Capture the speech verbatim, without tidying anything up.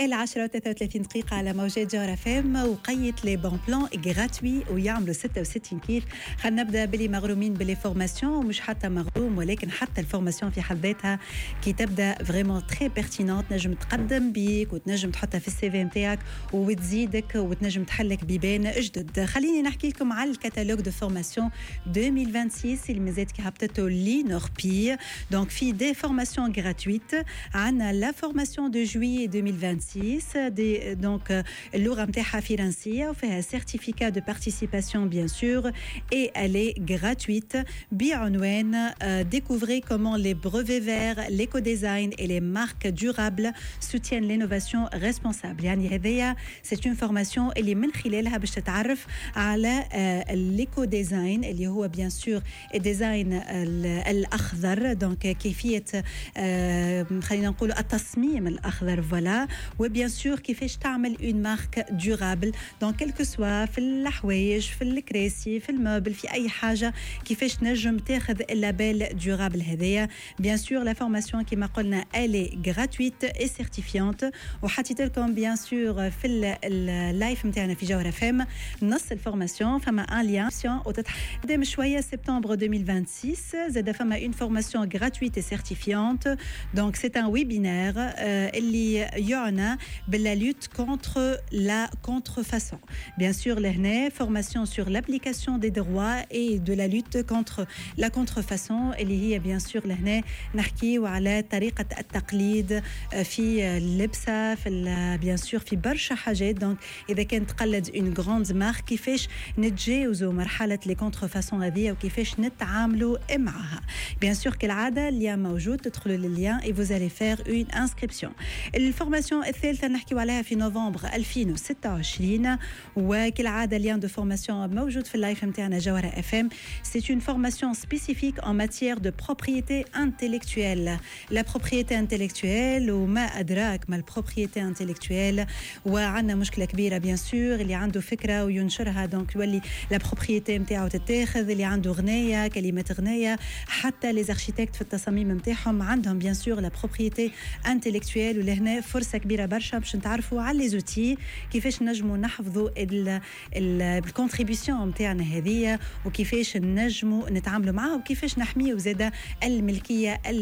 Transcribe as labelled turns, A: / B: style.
A: العاشرة وثلاثة وثلاثين دقيقة على موجات جوهر اف ام وقيت لي بون بلان غراتوي ويعملوا ستة وستين كيف. خلينا نبدا باللي مغرومين باللي فورماسيون ومش حتى مغروم ولكن حتى الفورماسيون في حد ذاتها كي تبدا فريمون تري بيرتينونت تنجم تقدم بيك وتنجم تحطها في السي في نتاعك وتزيدك وتنجم تحلك بيبان جدد. خليني نحكي لكم على الكتالوج دو فورماسيون ألفين وستة وعشرين اللي مازالت كي هبطته لي نوربي. دونك في دي فورماسيون غراتويت عندنا لا فورماسيون دو جويي ألفين وستة وعشرين دونك اللغه نتاعها فرنسيه وفيها سيرتيفيكا دو بارتيسيباسيون بيان سور اي الي غراتويت بعنوان découvrez comment les brevets verts, l'éco-design et les marques durables soutiennent l'innovation responsable. يعني هذيا c'est une formation اللي من خلالها باش تتعرف على l'éco-design اللي هو بيان سور الديزاين الاخضر دونك كيفيه خلينا نقول التصميم الاخضر فوالا وبيان سور كيفاش تعمل اون مارك دورابل دونك كلكو سوا في الحوايج في الكراسي في الموبل في اي حاجه كيفاش نجم تاخذ اللابيل دورابل هذايا. بيان سور لا فورماسيون كيما قلنا الي غراتويت اي سيرتيفيانت وحطيت لكم بيان سور في اللايف نتاعنا في جوهر اف ام نص الفورماسيون فما ان لين قدام شويه سبتمبر ألفين وستة وعشرين زاد فما اون فورماسيون غراتويت اي سيرتيفيانت دونك سي ان ويبينير اللي يعنى بلا lutte contre la contrefaçon. Bien sûr, لهنا formation sur l'application des droits et de la lutte contre la contrefaçon اللي هي bien sûr لهنا نحكيو على طريقة التقليد في اللبسة في bien sûr في برشا حاجات. دونك إذا كان تقلد une grande marque كيفاش نتجاوزوا مرحلة les contrefaçons هذه وكيفاش نتعاملوا معها. bien sûr كالعادة اللي موجود تدخلوا لللين et vous allez faire une inscription. الفورماسيون الثالثة نحكيو عليها في نوفمبر ألفين وستة وعشرين وكالعادة لين دو فورماسيون موجود في اللايف نتاعنا جوهرة اف ام. C'est une formation spécifique en matière de propriété intellectuelle. La propriété intellectuelle وما أدراك ما البروبريتي intellectuelle وعندنا مشكلة كبيرة بيان سور اللي عنده فكرة وينشرها دونك يولي لا بروبريتي نتاعو تتاخذ اللي عنده غنية كلمات غنية حتى لي زاركتيكت في التصاميم نتاعهم عندهم بيان سور لا بروبريتي intellectuelle ولهنا فرصة كبيرة برشا باش نتعرفوا على لي زوتي كيفاش نجموا نحفظوا الكونتريبيسيون نتاعنا هذه وكيفاش نجموا نتعاملوا معها وكيفاش نحميوا زاده الملكيه